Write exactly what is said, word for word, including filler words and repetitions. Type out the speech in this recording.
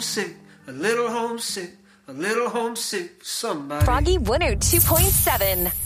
homesick, a little homesick, a little homesick for somebody. Froggy one oh two point seven.